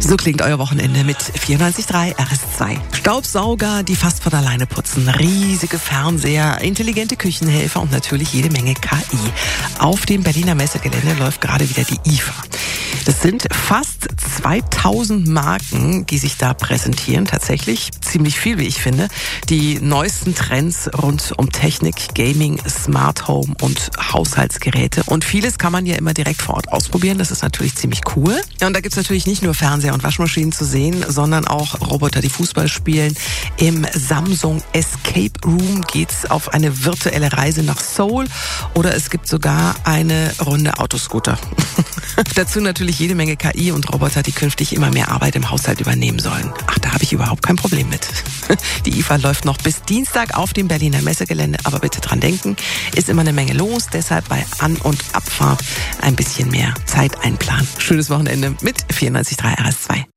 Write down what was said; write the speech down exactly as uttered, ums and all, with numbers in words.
So klingt euer Wochenende mit vierundneunzig Komma drei R S zwei. Staubsauger, die fast von alleine putzen, riesige Fernseher, intelligente Küchenhelfer und natürlich jede Menge K I. Auf dem Berliner Messegelände läuft gerade wieder die I F A. Das sind fast zweitausend Marken, die sich da präsentieren. Tatsächlich ziemlich viel, wie ich finde. Die neuesten Trends rund um Technik, Gaming, Smart Home und Haushaltsgeräte. Und vieles kann man ja immer direkt vor Ort ausprobieren. Das ist natürlich ziemlich cool. Ja, und da gibt's natürlich nicht nur Fernseher und Waschmaschinen zu sehen, sondern auch Roboter, die Fußball spielen. Im Samsung Escape Room geht's auf eine virtuelle Reise nach Seoul. Oder es gibt sogar eine Runde Autoscooter. Dazu natürlich jede Menge K I und Roboter, die künftig immer mehr Arbeit im Haushalt übernehmen sollen. Ach, da habe ich überhaupt kein Problem mit. Die I F A läuft noch bis Dienstag auf dem Berliner Messegelände, aber bitte dran denken, ist immer eine Menge los, deshalb bei An- und Abfahrt ein bisschen mehr Zeit einplanen. Schönes Wochenende mit vierundneunzig Komma drei R S zwei.